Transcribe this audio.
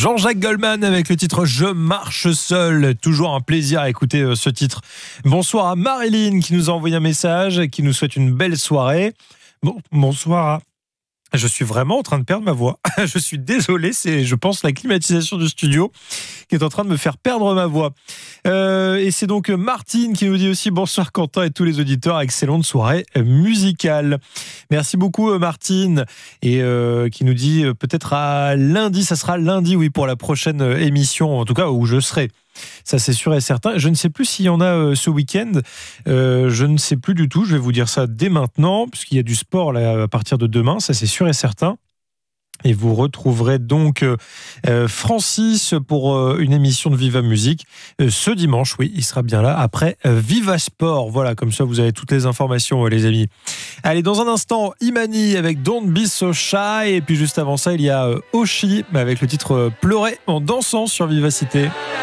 Jean-Jacques Goldman avec le titre Je marche seul. Toujours un plaisir à écouter ce titre. Bonsoir à Marilyn qui nous a envoyé un message, qui nous souhaite une belle soirée. Bonsoir à... Je suis vraiment en train de perdre ma voix. Je suis désolé, c'est, je pense, la climatisation du studio qui est en train de me faire perdre ma voix. Et c'est donc Martine qui nous dit aussi bonsoir Quentin et tous les auditeurs, excellente soirée musicale. Merci beaucoup Martine, et qui nous dit peut-être à lundi, ça sera lundi oui pour la prochaine émission, en tout cas où je serai. Ça c'est sûr et certain. Je ne sais plus s'il y en a ce week-end. Je ne sais plus du tout. Je vais vous dire ça dès maintenant, puisqu'il y a du sport là, à partir de demain. Ça c'est sûr et certain. Et vous retrouverez donc Francis pour une émission de Viva Musique ce dimanche. Oui, il sera bien là après Viva Sport. Voilà, comme ça vous avez toutes les informations, les amis. Allez, dans un instant, Imani avec Don't Be So Shy. Et puis juste avant ça, il y a Oshi avec le titre Pleurer en dansant sur Vivacité.